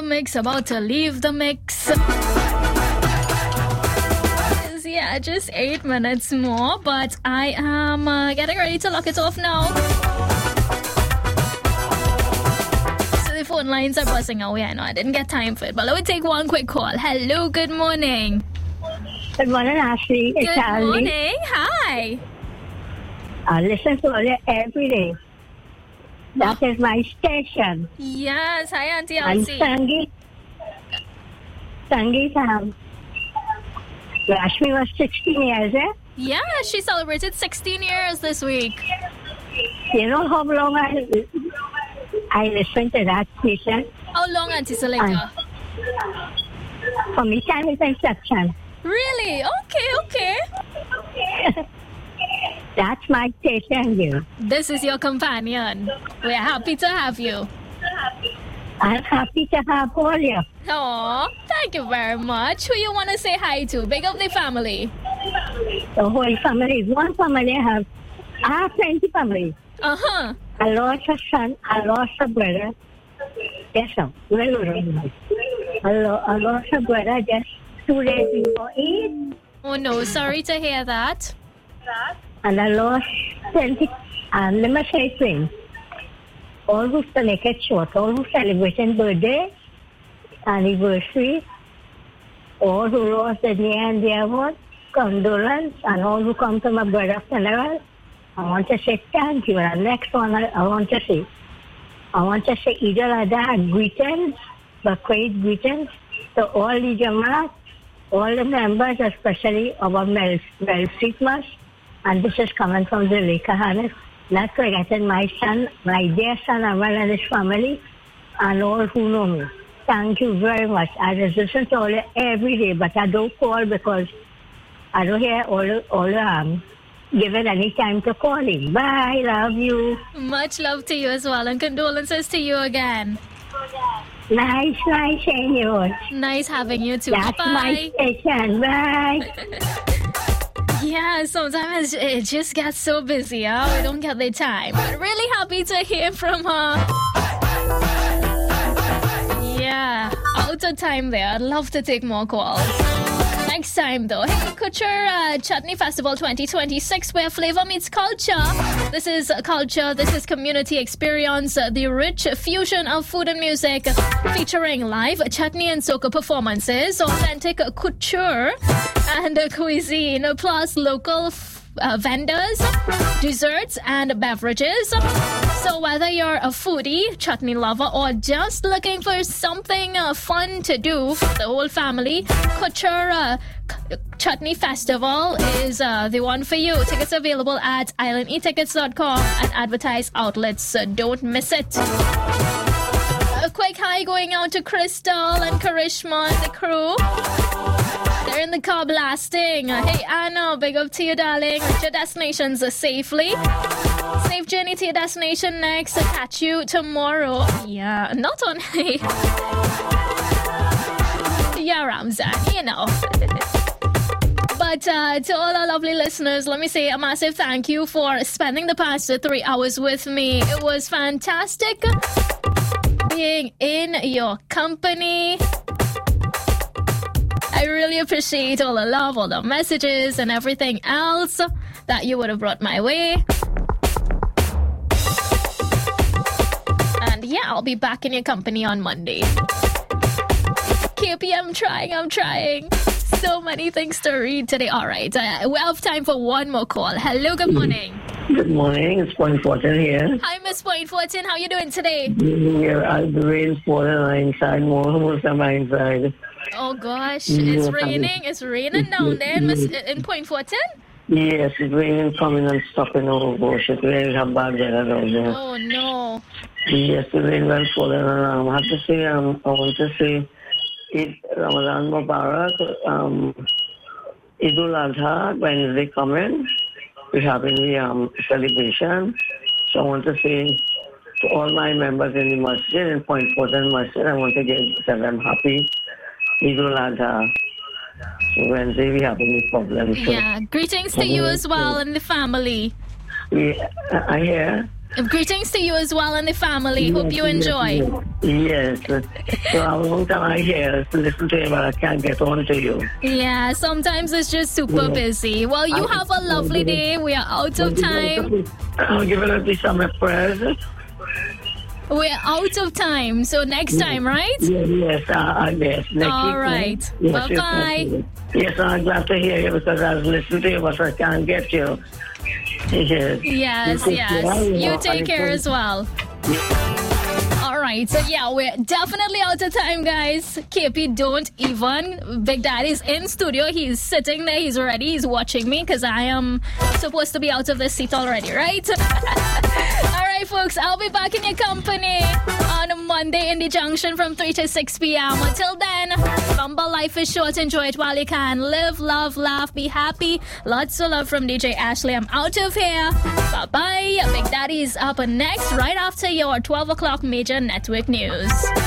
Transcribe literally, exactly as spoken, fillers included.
mix, about to leave the mix. Yeah, just eight minutes more, but I am uh, getting ready to lock it off now. So the phone lines are buzzing away. I know I didn't get time for it, but let me take one quick call. Hello, good morning. Good morning, Ashley. It's Good Ali. morning. Hi. I listen to you every day. That is my station. Yes, hi, Auntie And Elsie. Sangeet, Sangeet, um, Rashmi was sixteen years, eh? Yeah, she celebrated sixteen years this week. You know how long I I listened to that station? How long, Auntie Seleka? From the time it's inception. Really? Okay, okay. That's my station, you. This is your companion. We're happy to have you. I'm happy to have all you. Oh, thank you very much. Who you want to say hi to? Big up the family. The whole family. One family I have. I have plenty family. Uh-huh. I lost a son. I lost a brother. Yes, sir. Well, I, lo- I lost a brother just two days before Eid. Oh, no. Sorry to hear that. And I lost twenty. And let me say things. All who to make it short, all who celebrating birthday, anniversary, all who lost the near and dear one, condolence, and all who come to my brother's funeral, I want to say thank you. And the next one I, I want to say, I want to say Eid al-Adha greetings, but great greetings to all the Jamaat, all the members, especially our Mel, Mel Street Mosque, and this is coming from the Lake Hannes. Not forgetting my son, my dear son Amal and his family, and all who know me. Thank you very much. I just listen to all you every day, but I don't call because I don't hear all all um given any time to calling. Bye, love you. Much love to you as well, and condolences to you again. Nice, nice seeing you. Nice having you too. That's Bye-bye. my station. Bye. Yeah, sometimes it just gets so busy, huh? We don't get the time. But really happy to hear from her. Yeah, out of time there. I'd love to take more calls. Next time, though. Hey, Couture uh, Chutney Festival twenty twenty-six, where flavor meets culture. This is culture, this is community experience, uh, the rich fusion of food and music, featuring live chutney and soca performances, authentic couture and uh, cuisine, plus local f- uh, vendors, desserts, and beverages. So whether you're a foodie, chutney lover, or just looking for something uh, fun to do for the whole family, Couture uh, C- Chutney Festival is uh, the one for you. Tickets available at island e tickets dot com and advertised outlets. So don't miss it. A quick hi going out to Crystal and Karishma and the crew. They're in the car blasting. Hey Anna, big up to you, darling. Reach your destinations safely. Safe journey to your destination next. I'll catch you tomorrow. Yeah, not on. Yeah, Ramzan, you know. But uh, to all our lovely listeners, let me say a massive thank you for spending the past three hours with me. It was fantastic being in your company. I really appreciate all the love, all the messages, and everything else that you would have brought my way. And yeah, I'll be back in your company on Monday. K P, I'm trying, I'm trying. So many things to read today. All right, uh, we have time for one more call. Hello, good morning. Good morning, it's Point Fortin here. Hi, Miss Point Fortin. How you doing today? Here, uh, the rain's falling on inside, more most of my inside. Oh gosh, it's raining. It's raining down there in, Miss, in Point Fortin? Yes, it's raining, coming and stopping. Oh gosh, it's raining have bad weather down there. Oh no. Yes, the rain was falling on. I have to say, um, I want to say, Eid Ramadan Mubarak, um, Eid al-Adha, Wednesday coming. We're having the um, celebration. So I want to say to all my members in the masjid, in Point Fortin Masjid, I want to get, tell them happy Eid al-Adha. So Wednesday we having the problem. So Yeah, greetings to you as well and the family. we, I hear. Greetings to you as well and the family. Yes, Hope you yes, enjoy. Yes. yes. So a long time I hear to listen to you, but I can't get on to you. Yeah, sometimes it's just super Yeah. busy. Well, you I- have a lovely day. We are out of time. I'll give it up to some prayers. We're out of time. So next time, right? Yes, yes, uh, uh, yes. Next All week, right. yes, Bye-bye. Yes, yes, I'm glad to hear you because I was listening to you, but I can't get you. Yes, Yes, You take yes. care, You know, take I care think- as well. All right, so yeah, we're definitely out of time, guys. K P, don't even. Big Daddy's in studio. He's sitting there. He's ready. He's watching me because I am supposed to be out of this seat already, right? All right, folks, I'll be back in your company on Monday in the Junction from three to six p.m. Until then, remember, life is short. Enjoy it while you can. Live, love, laugh, be happy. Lots of love from D J Ashley. I'm out of here. Bye-bye. Big Daddy is up next right after your twelve o'clock major network news.